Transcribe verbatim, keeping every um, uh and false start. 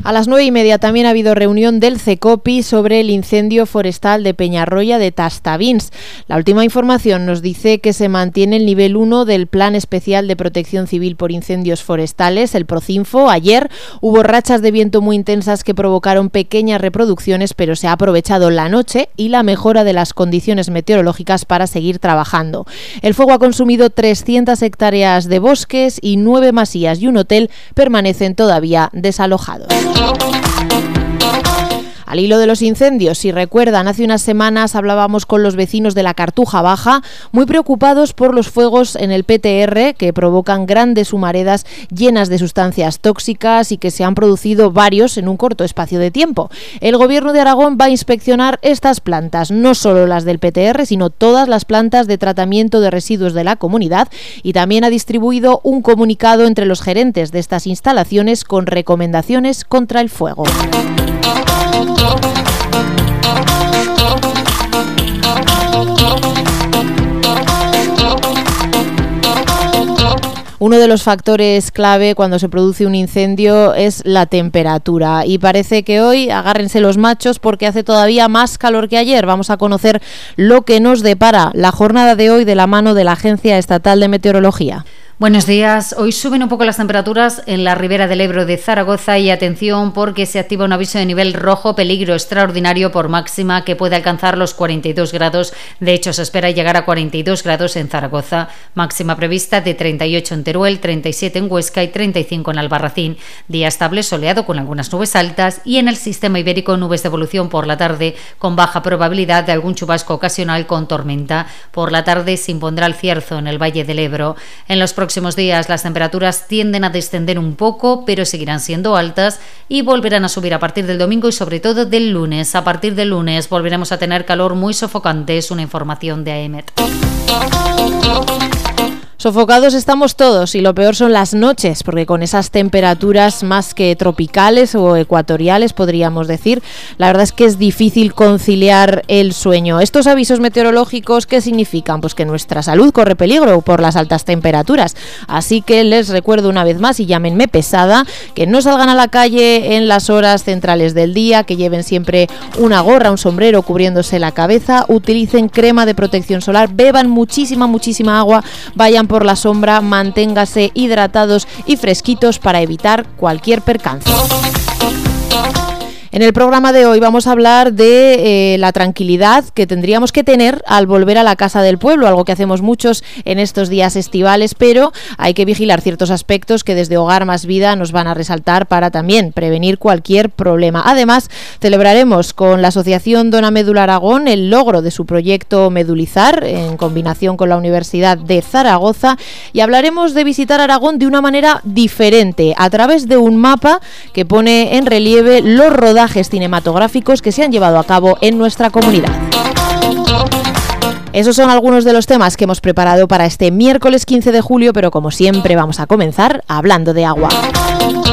A las nueve y media también ha habido reunión del CECOPI sobre el incendio forestal de Peñarroya de Tastavins. La última información nos dice que se mantiene el nivel uno del Plan Especial de Protección Civil por Incendios Forestales, el Procinfo. Ayer hubo rachas de viento muy intensas que provocaron pequeñas reproducciones, pero se ha aprovechado la noche y la mejora de las condiciones meteorológicas para seguir trabajando. El fuego ha consumido trescientas hectáreas de bosques y nueve masías y un hotel permanecen todavía desalojados. Al hilo de los incendios, si recuerdan, hace unas semanas hablábamos con los vecinos de la Cartuja Baja, muy preocupados por los fuegos en el P T R que provocan grandes humaredas llenas de sustancias tóxicas y que se han producido varios en un corto espacio de tiempo. El Gobierno de Aragón va a inspeccionar estas plantas, no solo las del P T R, sino todas las plantas de tratamiento de residuos de la comunidad, y también ha distribuido un comunicado entre los gerentes de estas instalaciones con recomendaciones contra el fuego. Uno de los factores clave cuando se produce un incendio es la temperatura, y parece que hoy agárrense los machos porque hace todavía más calor que ayer. Vamos a conocer lo que nos depara la jornada de hoy de la mano de la Agencia Estatal de Meteorología. Buenos días. Hoy suben un poco las temperaturas en la ribera del Ebro de Zaragoza y atención porque se activa un aviso de nivel rojo, peligro extraordinario por máxima que puede alcanzar los cuarenta y dos grados. De hecho, se espera llegar a cuarenta y dos grados en Zaragoza. Máxima prevista de treinta y ocho en Teruel, treinta y siete en Huesca y treinta y cinco en Albarracín. Día estable soleado con algunas nubes altas y en el sistema ibérico nubes de evolución por la tarde con baja probabilidad de algún chubasco ocasional con tormenta. Por la tarde se impondrá el cierzo en el Valle del Ebro. En los próximos próximos días las temperaturas tienden a descender un poco, pero seguirán siendo altas y volverán a subir a partir del domingo y sobre todo del lunes. A partir del lunes volveremos a tener calor muy sofocante, es una información de A E M E T. Sofocados estamos todos y lo peor son las noches, porque con esas temperaturas más que tropicales o ecuatoriales, podríamos decir, la verdad es que es difícil conciliar el sueño. Estos avisos meteorológicos, ¿qué significan? Pues que nuestra salud corre peligro por las altas temperaturas. Así que les recuerdo una vez más, y llámenme pesada, que no salgan a la calle en las horas centrales del día, que lleven siempre una gorra, un sombrero cubriéndose la cabeza, utilicen crema de protección solar, beban muchísima, muchísima agua, vayan por la sombra, manténgase hidratados y fresquitos para evitar cualquier percance. En el programa de hoy vamos a hablar de eh, la tranquilidad que tendríamos que tener al volver a la casa del pueblo, algo que hacemos muchos en estos días estivales, pero hay que vigilar ciertos aspectos que desde Hogar Más Vida nos van a resaltar para también prevenir cualquier problema. Además, celebraremos con la Asociación Dona Médula Aragón el logro de su proyecto Medulizar, en combinación con la Universidad de Zaragoza, y hablaremos de visitar Aragón de una manera diferente, a través de un mapa que pone en relieve los rodajes cinematográficos que se han llevado a cabo en nuestra comunidad. Esos son algunos de los temas que hemos preparado para este miércoles quince de julio, pero como siempre vamos a comenzar hablando de agua.